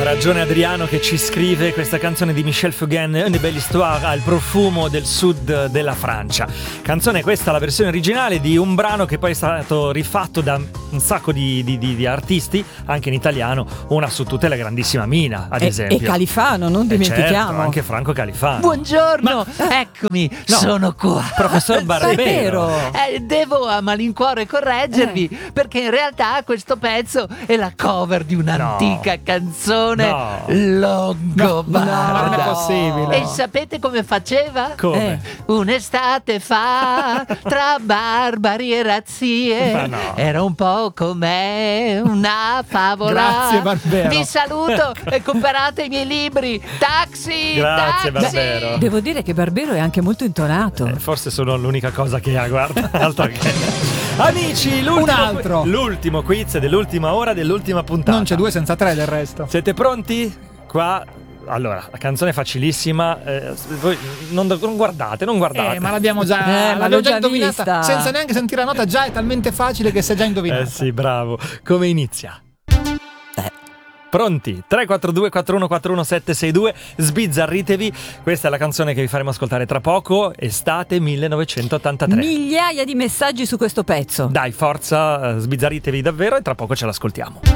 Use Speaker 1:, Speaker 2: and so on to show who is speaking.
Speaker 1: ragione Adriano che ci scrive questa canzone di Michel Fugain, Une belle histoire, ha il profumo del sud della Francia. Canzone questa, la versione originale di un brano che poi è stato rifatto da un sacco di artisti, anche in italiano, una su tutte, la grandissima Mina, ad esempio.
Speaker 2: E Califano, non dimentichiamo.
Speaker 1: Certo, anche Franco Califano.
Speaker 3: Buongiorno, eccomi, sono qua.
Speaker 1: Professor Barbero.
Speaker 3: Devo a malincuore correggervi, perché in realtà questo pezzo è la cover di un'antica canzone longobarda.
Speaker 4: Non è possibile.
Speaker 3: E sapete come faceva?
Speaker 1: Come?
Speaker 3: Un'estate fa, tra barbari e razzie,
Speaker 1: Ma no.
Speaker 3: era un po' come una favola.
Speaker 4: Grazie, Barbero.
Speaker 3: Vi saluto e comprate i miei libri. Taxi!
Speaker 1: Grazie,
Speaker 3: taxi!
Speaker 1: Barbero.
Speaker 2: Devo dire che Barbero è anche molto intonato.
Speaker 1: Forse sono l'unica cosa che ha, guarda. Altro che... Amici, l'ultimo quiz dell'ultima ora dell'ultima puntata.
Speaker 4: Non c'è 2 senza 3 del resto.
Speaker 1: Siete pronti? Qua, allora, la canzone è facilissima. Voi non guardate.
Speaker 4: Ma l'abbiamo già,
Speaker 2: ma
Speaker 4: l'abbiamo
Speaker 2: l'ho
Speaker 4: già
Speaker 2: già
Speaker 4: indovinata.
Speaker 2: vista.
Speaker 4: Senza neanche sentire la nota, già è talmente facile che si è già indovinata.
Speaker 1: Sì, bravo. Come inizia? Pronti? 342 4141 762. Sbizzarritevi. Questa è la canzone che vi faremo ascoltare tra poco. Estate 1983.
Speaker 2: Migliaia di messaggi su questo pezzo.
Speaker 1: Dai, forza, sbizzarritevi davvero e tra poco ce l'ascoltiamo.